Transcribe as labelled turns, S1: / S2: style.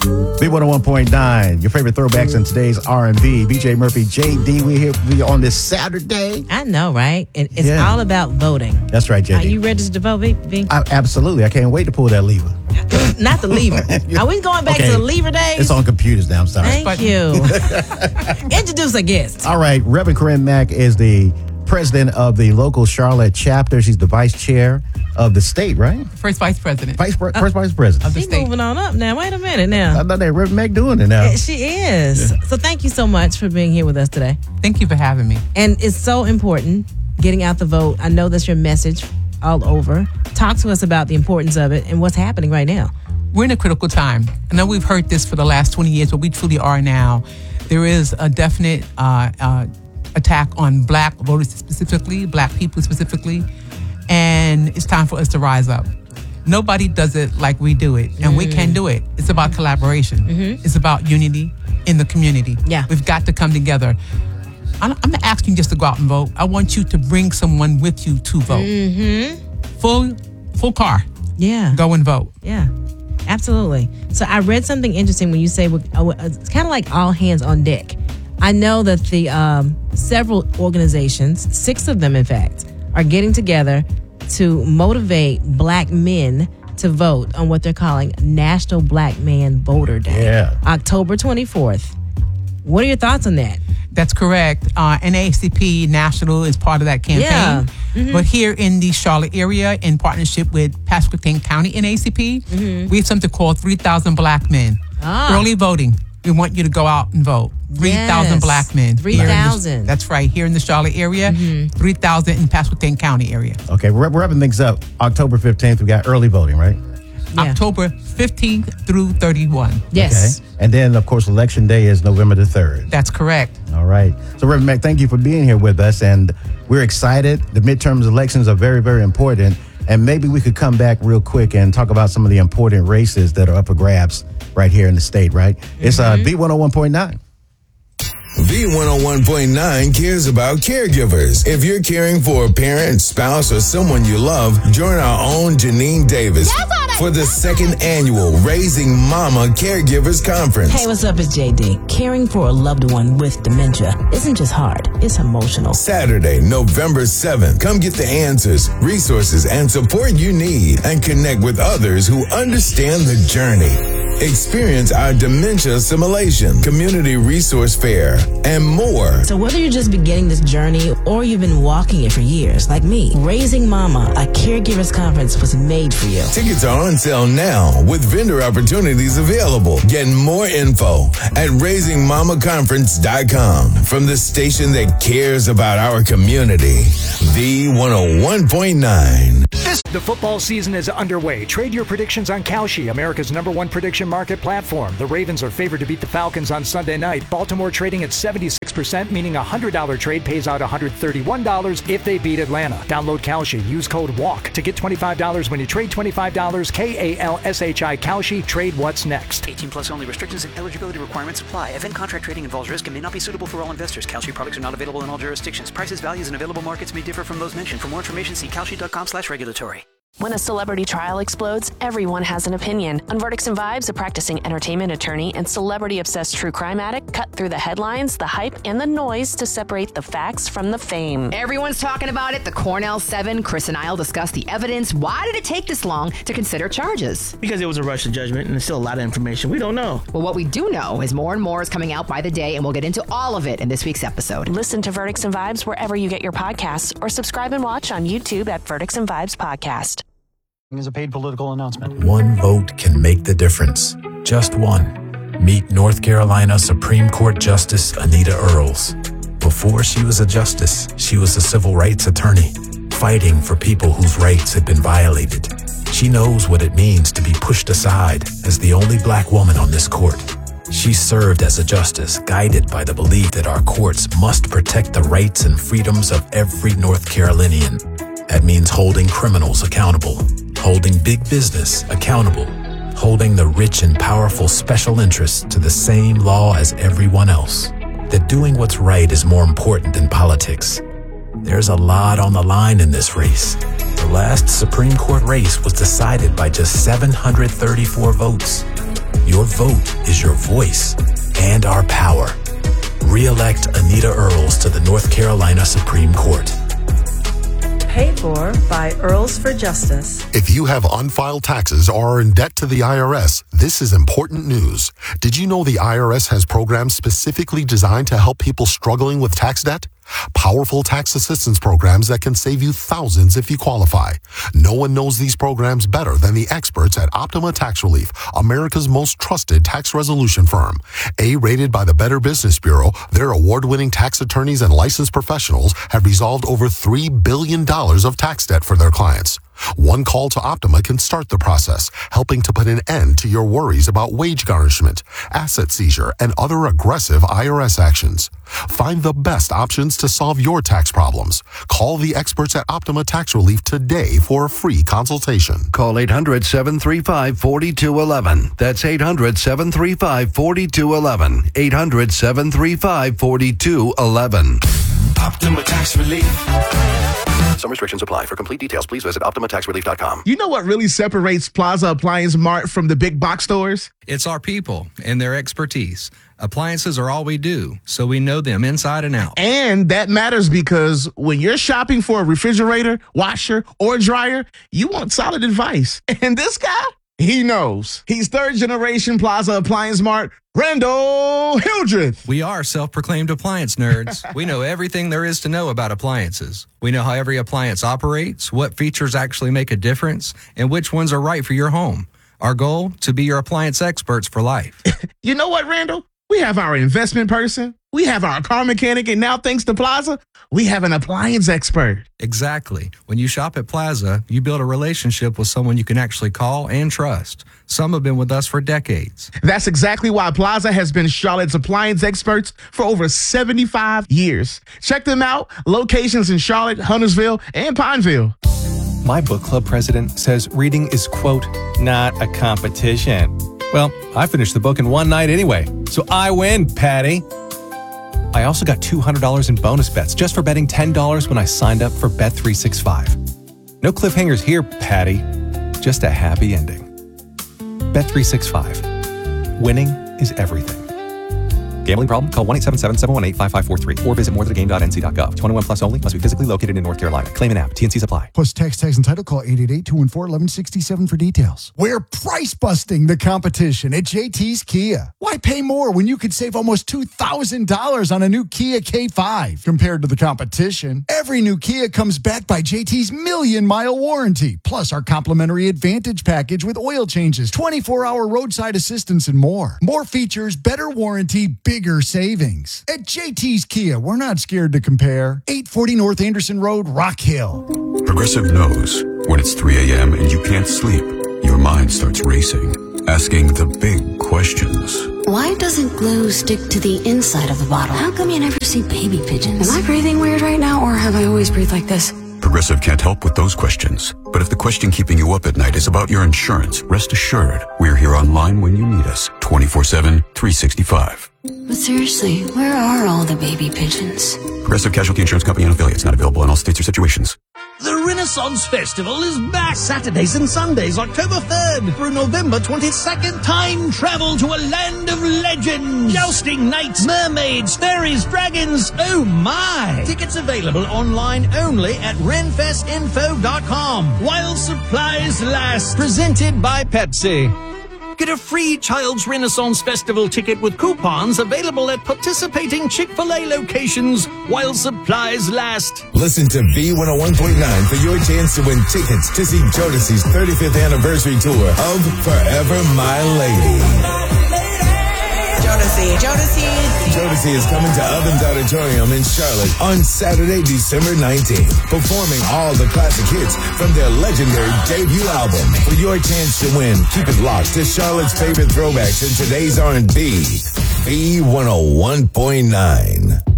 S1: B101.9, your favorite throwbacks in today's R&B. BJ Murphy, JD, we're here for you on this Saturday.
S2: I know, right? And it's all about voting.
S1: That's right, JD.
S2: Are you registered to vote, V?
S1: Absolutely. I can't wait to pull that lever.
S2: Not the lever. Are we going back to the lever days?
S1: It's on computers now, I'm sorry.
S2: Thank you. Introduce our guest.
S1: All right, Reverend Corinne Mack is the president of the local Charlotte chapter. She's the vice chair of the state, right?
S3: First vice president.
S1: First vice president.
S3: Of the
S2: She's
S3: state.
S2: moving on up now. Wait a minute now.
S1: I thought that Reverend Mack doing it now.
S2: She is. Yeah. So thank you so much for being here with us today.
S3: Thank you for having me.
S2: And it's so important getting out the vote. I know that's your message all over. Talk to us about the importance of it and what's happening right now.
S3: We're in a critical time. I know we've heard this for the last 20 years, but we truly are now. There is a definite attack on black voters specifically, black people specifically, and it's time for us to rise up. Nobody does it like we do it, and we can do it. It's about collaboration. Mm-hmm. It's about unity in the community.
S2: Yeah.
S3: We've got to come together. I'm not asking you just to go out and vote. I want you to bring someone with you to vote. Mm-hmm. Full car.
S2: Yeah.
S3: Go and vote.
S2: Yeah. Absolutely. So I read something interesting when you say it's kind of like all hands on deck. I know that the several organizations, 6 of them in fact, are getting together to motivate black men to vote on what they're calling National Black Man Voter Day.
S1: Yeah.
S2: October 24th. What are your thoughts on that?
S3: That's correct. NAACP National is part of that campaign.
S2: Yeah. Mm-hmm.
S3: But here in the Charlotte area, in partnership with Pasquotank County NAACP, we have something called 3,000 Black Men. Early voting. We want you to go out and vote. 3,000 black men.
S2: 3,000.
S3: That's right. Here in the Charlotte area, 3,000 in Pasquotank County area.
S1: Okay, we're wrapping things up. October 15th, we got early voting, right?
S2: Yeah.
S3: October 15th through 31.
S2: Yes.
S1: Okay. And then, of course, Election Day is November the 3rd.
S3: That's correct.
S1: All right. So, Reverend Mack, thank you for being here with us. And we're excited. The midterms elections are very, very important. And maybe we could come back real quick and talk about some of the important races that are up for grabs right here in the state, right? It's B101.9.
S4: B101.9 cares about caregivers. If you're caring for a parent, spouse, or someone you love, join our own Janine Davis for the 2nd annual Raising Mama Caregivers Conference.
S5: Hey, what's up? It's JD. Caring for a loved one with dementia isn't just hard, it's emotional.
S4: Saturday, November 7th. Come get the answers, resources, and support you need and connect with others who understand the journey. Experience our dementia simulation, community resource fair, and more.
S5: So whether you're just beginning this journey or you've been walking it for years, like me, Raising Mama, a caregivers conference was made for you.
S4: Tickets are on sale now with vendor opportunities available. Get more info at raisingmamaconference.com from the station that cares about our community. B101.9.
S6: The football season is underway. Trade your predictions on Kalshi, America's #1 prediction market platform. The Ravens are favored to beat the Falcons on Sunday night. Baltimore trading at 76%, meaning a $100 trade pays out $131 if they beat Atlanta. Download Kalshi. Use code WALK to get $25 when you trade $25. KALSHI Kalshi. Trade what's next.
S7: 18 plus only. Restrictions and eligibility requirements apply. Event contract trading involves risk and may not be suitable for all investors. Kalshi products are not available in all jurisdictions. Prices, values, and available markets may differ from those mentioned. For more information, see kalshi.com/regulatory.
S8: When a celebrity trial explodes, everyone has an opinion. On Verdicts and Vibes, a practicing entertainment attorney and celebrity-obsessed true crime addict cut through the headlines, the hype, and the noise to separate the facts from the fame.
S9: Everyone's talking about it. The Cornell 7, Chris and I'll discuss the evidence. Why did it take this long to consider charges?
S10: Because it was a rush to judgment, and there's still a lot of information we don't know.
S9: Well, what we do know is more and more is coming out by the day, and we'll get into all of it in this week's episode.
S8: Listen to Verdicts and Vibes wherever you get your podcasts, or subscribe and watch on YouTube at Verdicts and Vibes Podcast.
S11: Is a paid political announcement.
S12: One vote can make the difference. Just one. Meet North Carolina Supreme Court Justice Anita Earls. Before she was a justice, she was a civil rights attorney, fighting for people whose rights had been violated. She knows what it means to be pushed aside as the only black woman on this court. She served as a justice, guided by the belief that our courts must protect the rights and freedoms of every North Carolinian. That means holding criminals accountable, holding big business accountable, holding the rich and powerful special interests to the same law as everyone else. That doing what's right is more important than politics. There's a lot on the line in this race. The last Supreme Court race was decided by just 734 votes. Your vote is your voice and our power. Re-elect Anita Earls to the North Carolina Supreme Court.
S13: Paid for by Earls for Justice.
S14: If you have unfiled taxes or are in debt to the IRS, this is important news. Did you know the IRS has programs specifically designed to help people struggling with tax debt? Powerful tax assistance programs that can save you thousands if you qualify. No one knows these programs better than the experts at Optima Tax Relief, America's most trusted tax resolution firm. A-rated by the Better Business Bureau, their award-winning tax attorneys and licensed professionals have resolved over $3 billion of tax debt for their clients. One call to Optima can start the process, helping to put an end to your worries about wage garnishment, asset seizure, and other aggressive IRS actions. Find the best options to solve your tax problems. Call the experts at Optima Tax Relief today for a free consultation.
S15: Call 800-735-4211. That's 800-735-4211. 800-735-4211.
S16: Optima Tax Relief.
S17: Some restrictions apply. For complete details, please visit OptimaTaxRelief.com.
S18: You know what really separates Plaza Appliance Mart from the big box stores?
S19: It's our people and their expertise. Appliances are all we do, so we know them inside and out.
S18: And that matters because when you're shopping for a refrigerator, washer, or dryer, you want solid advice. And this guy, he knows. He's third generation Plaza Appliance Mart, Randall Hildreth.
S19: We are self-proclaimed appliance nerds. We know everything there is to know about appliances. We know how every appliance operates, what features actually make a difference, and which ones are right for your home. Our goal, to be your appliance experts for life.
S18: You know what, Randall? We have our investment person, we have our car mechanic, and now thanks to Plaza, we have an appliance expert.
S19: Exactly. When you shop at Plaza, you build a relationship with someone you can actually call and trust. Some have been with us for decades.
S18: That's exactly why Plaza has been Charlotte's appliance experts for over 75 years. Check them out. Locations in Charlotte, Huntersville, and Pineville.
S20: My book club president says reading is, quote, not a competition. Well, I finished the book in one night anyway, so I win, Patty. I also got $200 in bonus bets just for betting $10 when I signed up for Bet365. No cliffhangers here, Patty. Just a happy ending. Bet365. Winning is everything. Gambling problem? Call 1-877-718-5543 or visit morethanagame.nc.gov. 21 plus only. Must be physically located in North Carolina. Claim an app. TNCs apply.
S21: Plus tax, and title. Call 888-214-1167 for details. We're price busting the competition at JT's Kia. Why pay more when you could save almost $2,000 on a new Kia K5 compared to the competition? Every new Kia comes backed by JT's million-mile warranty, plus our complimentary Advantage package with oil changes, 24-hour roadside assistance, and more. More features, better warranty, bigger savings. At JT's Kia, we're not scared to compare. 840 North Anderson Road, Rock Hill.
S22: Progressive knows when it's 3 a.m. and you can't sleep, your mind starts racing, asking the big questions.
S23: Why doesn't glue stick to the inside of the bottle? How come you never see baby pigeons? Am I breathing weird right now, or have I always breathed like this?
S22: Progressive can't help with those questions. But if the question keeping you up at night is about your insurance, rest assured, we're here online when you need us, 24/7, 365.
S23: But seriously, where are all the baby pigeons?
S22: Progressive Casualty Insurance Company and affiliates, not available in all states or situations.
S24: The Renaissance Festival is back Saturdays and Sundays, October 3rd through November 22nd. Time travel to a land of legends. Jousting, knights, mermaids, fairies, dragons. Oh my! Tickets available online only at renfestinfo.com. While supplies last. Presented by Pepsi. Get a free Child's Renaissance Festival ticket with coupons available at participating Chick-fil-A locations while supplies last.
S4: Listen to B101.9 for your chance to win tickets to see Jodeci's 35th anniversary tour of Forever My Lady. Jodeci is coming to Ovens Auditorium in Charlotte on Saturday, December 19th, performing all the classic hits from their legendary debut album. For your chance to win, keep it locked to Charlotte's favorite throwbacks in today's R&B, B101.9.